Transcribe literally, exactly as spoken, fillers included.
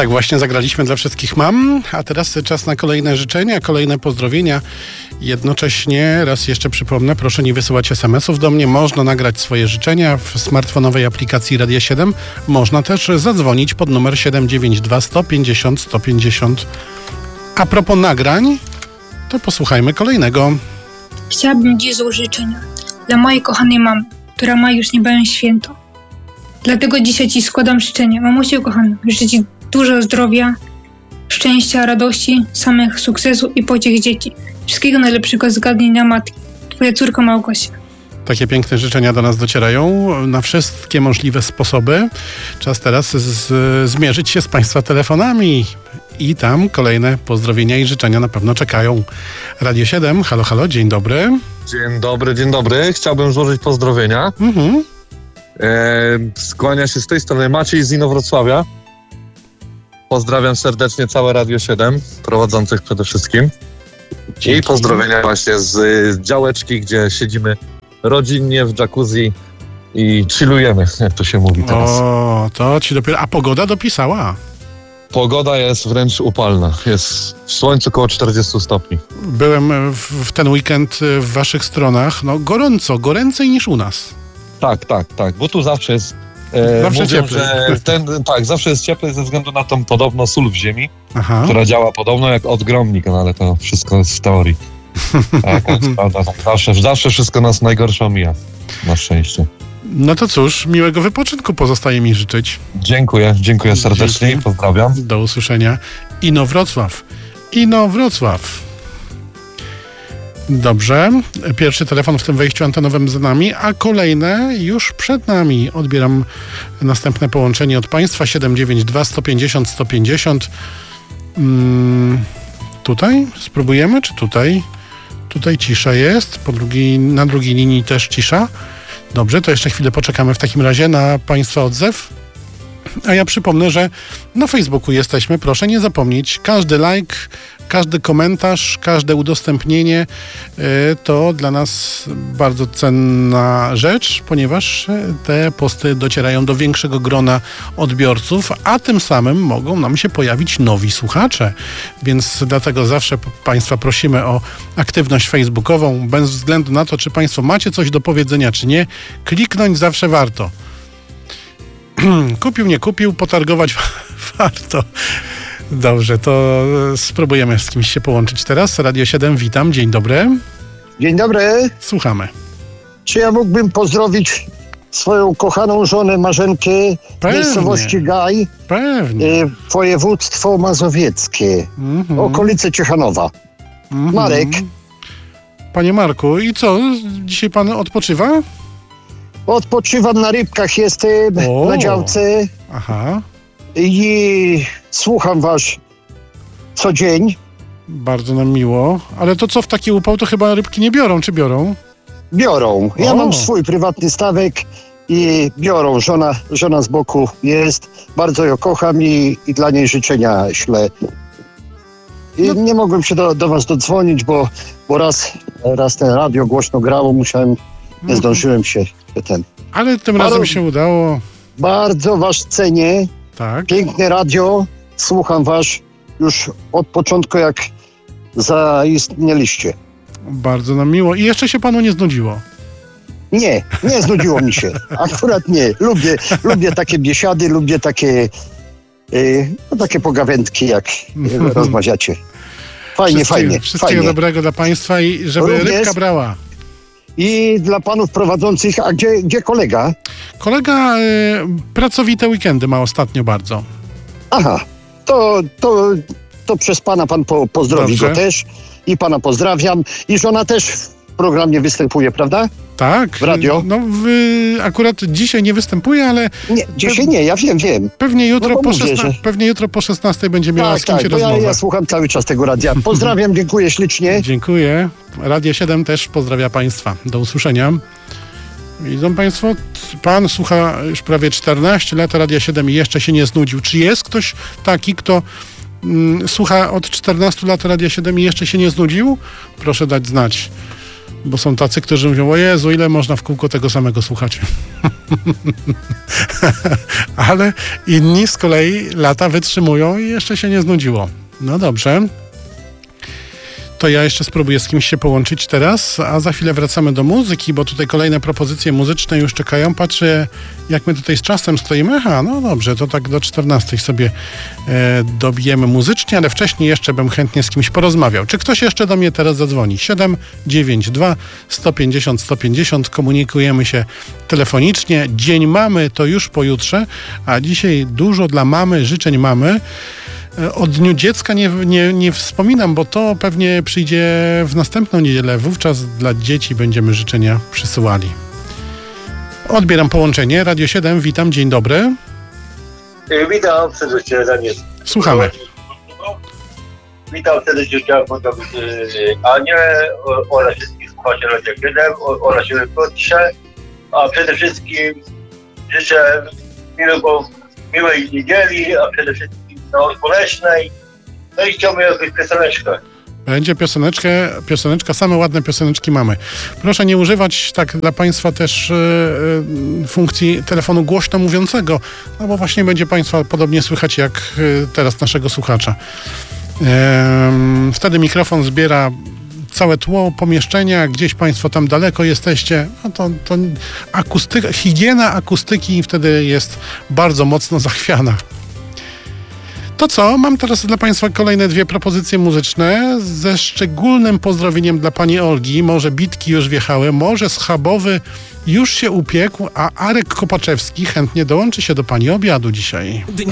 Tak właśnie zagraliśmy dla wszystkich mam, a teraz czas na kolejne życzenia, kolejne pozdrowienia. Jednocześnie, raz jeszcze przypomnę, proszę nie wysyłać es em esów do mnie. Można nagrać swoje życzenia w smartfonowej aplikacji Radia siedem. Można też zadzwonić pod numer siedem dziewięć dwa sto pięćdziesiąt sto pięćdziesiąt. A propos nagrań, to posłuchajmy kolejnego. Chciałabym dziś złożyć życzenia dla mojej kochanej mamy, która ma już niebawem święto. Dlatego dzisiaj Ci składam życzenia. Mamusiu kochana, życzę Ci dużo zdrowia, szczęścia, radości, samych sukcesów i pociech dzieci. Wszystkiego najlepszego z dnia matki. Twoja córka Małgosia. Takie piękne życzenia do nas docierają na wszystkie możliwe sposoby. Czas teraz z, zmierzyć się z Państwa telefonami. I tam kolejne pozdrowienia i życzenia na pewno czekają. Radio siedem, halo, halo, dzień dobry. Dzień dobry, dzień dobry. Chciałbym złożyć pozdrowienia. Mhm. E, skłania się z tej strony Maciej z Inowrocławia. Pozdrawiam serdecznie całe Radio siedem, prowadzących przede wszystkim. Dzięki. I pozdrowienia właśnie z działeczki, gdzie siedzimy rodzinnie w jacuzzi i chillujemy, jak to się mówi teraz. O, to ci dopiero... A pogoda dopisała. Pogoda jest wręcz upalna. Jest w słońcu około czterdzieści stopni. Byłem w, w ten weekend w waszych stronach. No gorąco, goręcej niż u nas. Tak, tak, tak, bo tu zawsze jest e, zawsze mówią, cieplej. że ten, tak, zawsze jest cieplej ze względu na tą podobno sól w ziemi, Aha. która działa podobno jak odgromnik, no ale to wszystko jest w teorii. Tak, tak, prawda, tak, zawsze, zawsze wszystko nas najgorsze omija, na szczęście. No to cóż, miłego wypoczynku pozostaje mi życzyć. Dziękuję, dziękuję serdecznie. Dzięki. Pozdrawiam. Do usłyszenia. Inowrocław. Inowrocław. Dobrze. Pierwszy telefon w tym wejściu antenowym za nami, a kolejne już przed nami. Odbieram następne połączenie od Państwa. siedem dziewięć dwa sto pięćdziesiąt sto pięćdziesiąt. Hmm, tutaj? Spróbujemy, czy tutaj? Tutaj cisza jest. Po drugiej, na drugiej linii też cisza. Dobrze, to jeszcze chwilę poczekamy w takim razie na Państwa odzew. A ja przypomnę, że na Facebooku jesteśmy. Proszę nie zapomnieć, każdy like, każdy komentarz, każde udostępnienie y, to dla nas bardzo cenna rzecz, ponieważ te posty docierają do większego grona odbiorców, a tym samym mogą nam się pojawić nowi słuchacze. Więc dlatego zawsze Państwa prosimy o aktywność facebookową, bez względu na to, czy Państwo macie coś do powiedzenia, czy nie. Kliknąć zawsze warto. Kupił, nie kupił, potargować warto. Dobrze, to spróbujemy z kimś się połączyć teraz. Radio siedem, witam, dzień dobry. Dzień dobry. Słuchamy. Czy ja mógłbym pozdrowić swoją kochaną żonę Marzenkę w miejscowości Gaj? Pewnie. Y, województwo mazowieckie, mm-hmm. okolice Ciechanowa. Mm-hmm. Marek. Panie Marku, i co? Dzisiaj pan odpoczywa? Odpoczywam na rybkach, jestem o. na działce. Aha. I słucham was co dzień. Bardzo nam miło. Ale to co, w taki upał to chyba rybki nie biorą, czy biorą? Biorą. Ja o. mam swój prywatny stawek i biorą. Żona, żona z boku jest. Bardzo ją kocham i, i dla niej życzenia ślę. I no. nie mogłem się do, do was dodzwonić, bo, bo raz, raz ten radio głośno grało, musiałem, nie zdążyłem się ten. Ale tym razem Bardzo, się udało. Bardzo was cenię. Tak. Piękne radio. Słucham was już od początku, jak zaistnieliście. Bardzo nam miło. I jeszcze się panu nie znudziło? Nie, nie znudziło mi się. Akurat nie. Lubię, lubię takie biesiady, lubię takie yy, no, takie pogawędki, jak rozmawiacie. Fajnie, wszystkiego, fajnie. Wszystkiego fajnie. dobrego dla państwa i żeby Również rybka brała. I dla panów prowadzących, a gdzie, gdzie kolega? Kolega y, pracowite weekendy ma ostatnio bardzo. Aha, to, to, to przez pana pan po, pozdrowi Dobrze. go też. I pana pozdrawiam. I żona też w programie występuje, prawda? Tak. W radio? No w, akurat dzisiaj nie występuje, ale... Nie, dzisiaj nie, ja wiem, wiem. Pewnie jutro, no po, mówię, szesna- że... pewnie jutro po szesnastej będzie miała tak, z kimś tak, rozmowę. Ja, ja słucham cały czas tego radia. Pozdrawiam, dziękuję ślicznie. Dziękuję. Radio siedem też pozdrawia państwa. Do usłyszenia. Widzą państwo, pan słucha już prawie czternaście lat Radia siedem i jeszcze się nie znudził. Czy jest ktoś taki, kto mm, słucha od czternastu lat Radia siedem i jeszcze się nie znudził? Proszę dać znać. Bo są tacy, którzy mówią, o Jezu, ile można w kółko tego samego słuchać. Ale inni z kolei lata wytrzymują i jeszcze się nie znudziło. No dobrze. To ja jeszcze spróbuję z kimś się połączyć teraz, a za chwilę wracamy do muzyki, bo tutaj kolejne propozycje muzyczne już czekają. Patrzę, jak my tutaj z czasem stoimy. Aha, no dobrze, to tak do czternastej sobie e, dobijemy muzycznie, ale wcześniej jeszcze bym chętnie z kimś porozmawiał. Czy ktoś jeszcze do mnie teraz zadzwoni? siedem dziewięć dwa sto pięćdziesiąt sto pięćdziesiąt. Komunikujemy się telefonicznie. Dzień mamy to już pojutrze, a dzisiaj dużo dla mamy, życzeń mamy. O Dniu Dziecka nie, nie, nie wspominam, bo to pewnie przyjdzie w następną niedzielę. Wówczas dla dzieci będziemy życzenia przysyłali. Odbieram połączenie. Radio siedem, witam, dzień dobry. Witam serdecznie, Daniel. Słuchamy. Witam serdecznie, chciałem pozdrowić Anię oraz wszystkich słuchaczy Radio siedem oraz Piotrze, a przede wszystkim życzę miłego, miłej niedzieli, a przede wszystkim no, Boleśnej. No i chciałbym jakąś pioseneczkę. Będzie pioseneczkę, pioseneczka, same ładne pioseneczki mamy. Proszę nie używać tak dla Państwa też yy, funkcji telefonu głośno mówiącego, no bo właśnie będzie Państwa podobnie słychać jak yy, teraz naszego słuchacza. Yy, wtedy mikrofon zbiera całe tło pomieszczenia, gdzieś Państwo tam daleko jesteście, no to, to akustyka, higiena akustyki wtedy jest bardzo mocno zachwiana. To co? Mam teraz dla Państwa kolejne dwie propozycje muzyczne ze szczególnym pozdrowieniem dla Pani Olgi. Może bitki już wjechały, może schabowy już się upiekł, a Arek Kopaczewski chętnie dołączy się do Pani obiadu dzisiaj.